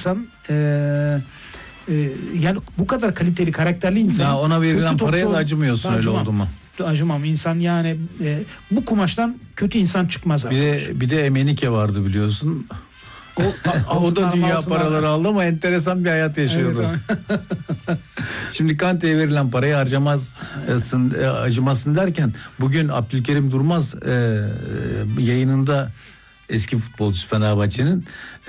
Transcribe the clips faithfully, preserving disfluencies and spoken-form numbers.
insan e, e, yani bu kadar kaliteli, karakterli insan. Ya ona verilen paraya da acımıyorsun, öyle acımam. oldu mu? Acımam insan yani e, bu kumaştan kötü insan çıkmaz. Bir de, bir de Emenike vardı biliyorsun. O, o da dünya altından paraları aldı ama enteresan bir hayat yaşıyordu. Evet. Şimdi Kante'ye verilen parayı harcamazsın, acımazsın derken bugün Abdülkerim Durmaz e, yayınında, eski futbolcu Fenerbahçe'nin, e,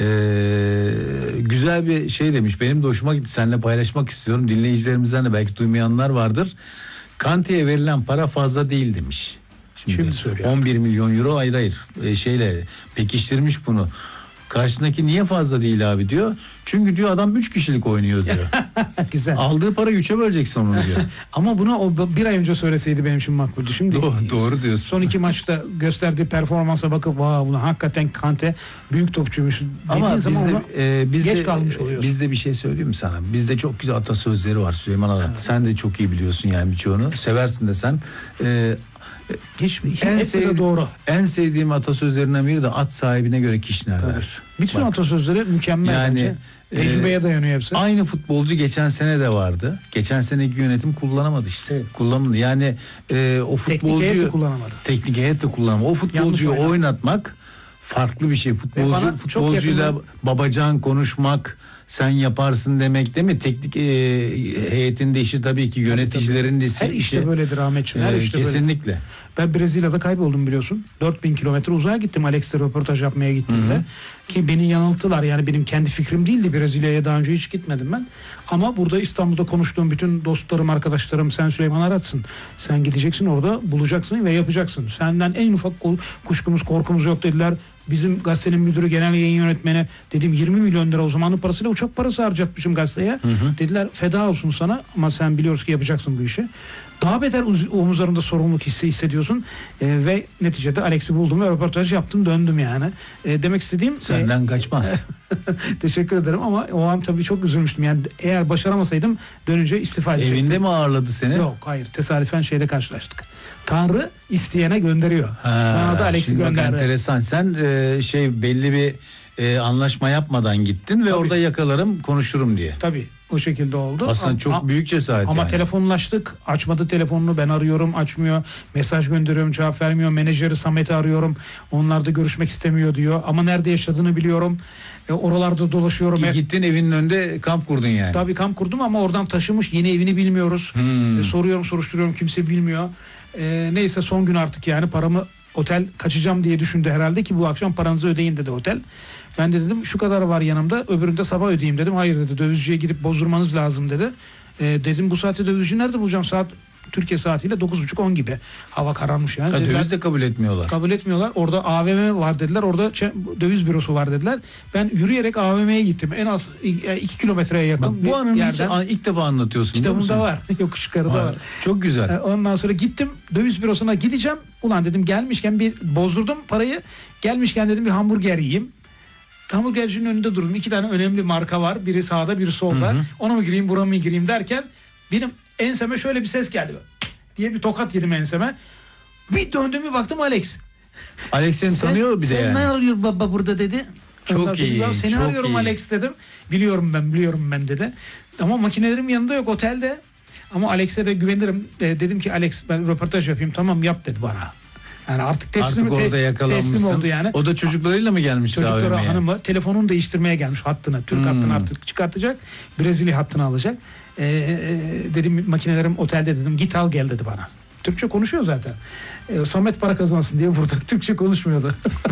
güzel bir şey demiş. Benim de hoşuma gitti, seninle paylaşmak istiyorum. Dinleyicilerimizden de belki duymayanlar vardır. Kante'ye verilen para fazla değil demiş. Şimdi, Şimdi on bir milyon euro, hayır hayır e, şeyle pekiştirmiş bunu. Karşısındaki niye fazla değil abi diyor. Çünkü diyor adam üç kişilik oynuyor diyor. Güzel. Aldığı para üçe böleceksin onu diyor. Ama bunu o bir ay önce söyleseydi benim için makbuldü. Şimdi doğru, doğru diyorsun. Son iki maçta gösterdiği performansa bakıp vah bunu hakikaten Kante büyük topçuymuş. Ama bizde e, bizde geç kalmış oluyorsun. Bizde bir şey söyleyeyim mi sana? Bizde çok güzel atasözleri var Süleyman Alat. Evet. Sen de çok iyi biliyorsun yani birçoğunu. Seversin de sen. Eee Hiç, en, sev, doğru. en sevdiğim atasözlerinden biri de at sahibine göre kişnerler. Bütün Bak. atasözleri mükemmel yani, bence. Tecrübeye e, dayanıyor hepsi. Aynı futbolcu geçen sene de vardı. Geçen seneki yönetim kullanamadı işte. Evet. Kullanamadı. Yani e, o futbolcuyu teknik heyet de kullanamadı. Teknik heyet de kullanamadı. O futbolcuyu oynatmak farklı bir şey. Futbolcu futbolcuyla babacan konuşmak, sen yaparsın demek değil mi? Teknik e, heyetin de işi tabii ki, yöneticilerin de işi. Her işte böyledir Ahmetciğim. Her e, işte kesinlikle. Böyledir. Ben Brezilya'da kayboldum biliyorsun. dört bin kilometre uzağa gittim Alex'le röportaj yapmaya gittiğimde. Hı hı. Ki beni yanılttılar. Yani benim kendi fikrim değildi. Brezilya'ya daha önce hiç gitmedim ben. Ama burada İstanbul'da konuştuğum bütün dostlarım, arkadaşlarım, sen Süleyman Aratsın. Sen gideceksin orada, bulacaksın ve yapacaksın. Senden en ufak kuşkumuz, korkumuz yok dediler. Bizim gazetenin müdürü, genel yayın yönetmeni, dedim yirmi milyon lira o zamanın parasıyla uçak parası harcatmışım gazeteye. Hı hı. Dediler feda olsun sana ama sen biliyoruz ki yapacaksın bu işi. Daha beter omuzlarında sorumluluk hissi hissediyorsun e, ve neticede Alex'i buldum ve röportaj yaptım, döndüm yani. E, demek istediğim... Senden e, kaçmaz. Teşekkür ederim ama o an tabii çok üzülmüştüm. Yani eğer başaramasaydım dönünce istifa edecektim. Evinde mi ağırladı seni? Yok, hayır. Tesadüfen şeyde karşılaştık. Tanrı isteyene gönderiyor. Ha, bana da Alex'i gönderdi. Enteresan. Sen e, şey belli bir e, anlaşma yapmadan gittin ve tabii. Orada yakalarım, konuşurum diye. Tabii. O şekilde oldu. Aslında ama, çok büyük cesaret ama yani. telefonlaştık. Açmadı telefonunu. Ben arıyorum, açmıyor. Mesaj gönderiyorum, cevap vermiyor. Menajeri Samet'i arıyorum. Onlar da görüşmek istemiyor diyor. Ama nerede yaşadığını biliyorum. E, oralarda dolaşıyorum. Ki gittin evinin önünde kamp kurdun yani. Tabii kamp kurdum ama oradan taşımış. Yeni evini bilmiyoruz. Hmm. E, soruyorum, soruşturuyorum. Kimse bilmiyor. E, neyse son gün artık yani paramı, otel kaçacağım diye düşündü herhalde ki bu akşam paranızı ödeyin dedi otel. Ben de dedim şu kadar var yanımda, öbüründe sabah ödeyeyim dedim. Hayır dedi, dövizciye gidip bozdurmanız lazım dedi. E, dedim bu saatte dövizci nerede bulacağım? Saat Türkiye saatiyle dokuz buçuk on gibi. Hava kararmış yani. Ha, dediler, döviz de kabul etmiyorlar. Kabul etmiyorlar. Orada A V M var dediler. Orada döviz bürosu var dediler. Ben yürüyerek A V M'ye gittim. En az iki kilometreye yakın. Bak, bu anını yerden, ilk defa anlatıyorsun. Kitabımda var. Yokuş yukarıda var. var. Çok güzel. Ondan sonra gittim döviz bürosuna gideceğim. Ulan dedim gelmişken bir bozdurdum parayı. Gelmişken dedim bir hamburger yiyeyim. Hamburgercinin önünde durdum. İki tane önemli marka var. Biri sağda, biri solda. Hı hı. Ona mı gireyim, buna mı gireyim derken benim enseme şöyle bir ses geldi. Diye bir tokat yedim enseme. Bir döndüm bir baktım Alex. Alex seni tanıyor bir de sen yani. Sen ne arıyor baba burada dedi. Çok Ondan iyi. Dedim, seni çok arıyorum iyi. Alex dedim. Biliyorum ben, biliyorum ben dedi. Ama makinelerim yanında yok otelde. Ama Alex'e de güvenirim. E, dedim ki Alex ben röportaj yapayım. Tamam yap dedi bana. Yani artık teslim, artık orada te, teslim oldu yani. O da çocuklarıyla mı gelmiş? Çocukları hanımı yani. Telefonunu değiştirmeye gelmiş hattını. Türk hmm. hattını artık çıkartacak. Brezilya hattını alacak. Ee, e, dedim makinelerim otelde dedim. Git al gel dedi bana. Türkçe konuşuyor zaten. Ee, Samet para kazansın diye burada Türkçe konuşmuyordu.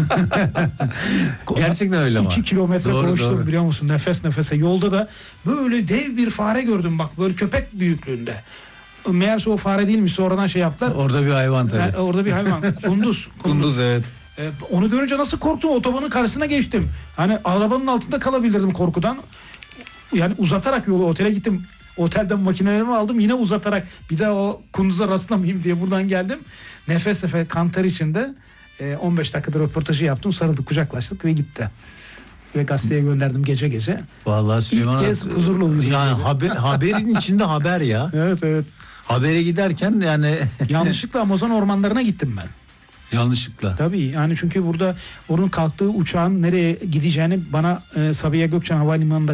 Gerçekten öyle ama. İki kilometre doğru, koştum doğru. Biliyor musun? Nefes nefese. Yolda da böyle dev bir fare gördüm bak. Böyle köpek büyüklüğünde. Meğerse o fare değilmiş, sonradan şey yaptılar. Orada bir hayvan tabii. Ee, orada bir hayvan. Kunduz. Kunduz, Kunduz evet. Ee, onu görünce nasıl korktum, otobanın karşısına geçtim. Hani arabanın altında kalabilirdim korkudan. Yani uzatarak yolu otele gittim. Otelden makinelerimi aldım, yine uzatarak bir daha o kunduza rastlamayayım diye buradan geldim. Nefes nefes kanter içinde e, on beş dakikada röportajı yaptım. Sarıldık, kucaklaştık ve gitti. Ve gazeteye gönderdim gece gece. Vallahi Süleyman İlk kez huzurlu uyudum. Yani haber, haberin içinde haber ya. Evet evet. Habere giderken yani yanlışlıkla Amazon ormanlarına gittim ben. Yanlışlıkla. Tabii yani çünkü burada onun kalktığı uçağın nereye gideceğini bana e, Sabiha Gökçen Havalimanı'nda